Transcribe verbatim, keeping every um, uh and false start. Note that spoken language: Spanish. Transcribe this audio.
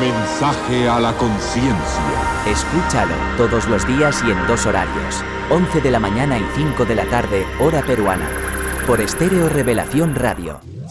mensaje a la conciencia. Escúchalo todos los días y en dos horarios. once de la mañana y cinco de la tarde, hora peruana. Por Estéreo Revelación Radio.